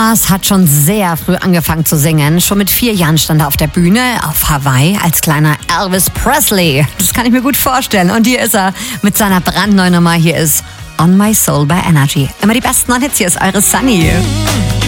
Thomas hat schon sehr früh angefangen zu singen. Schon mit 4 Jahren stand er auf der Bühne auf Hawaii als kleiner Elvis Presley. Das kann ich mir gut vorstellen. Und hier ist er mit seiner brandneuen Nummer. Hier ist On My Soul bei Energy. Immer die besten Hits. Hier ist eure Sunny.